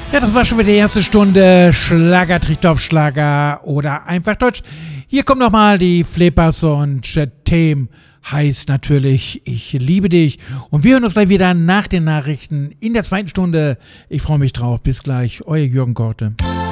Ja, das war schon wieder die erste Stunde Schlager, Trichtopf-Schlager oder einfach Deutsch. Hier kommt nochmal die Flippers und Themen heißt natürlich Ich liebe dich. Und wir hören uns gleich wieder nach den Nachrichten in der zweiten Stunde. Ich freue mich drauf. Bis gleich. Euer Jürgen Korte.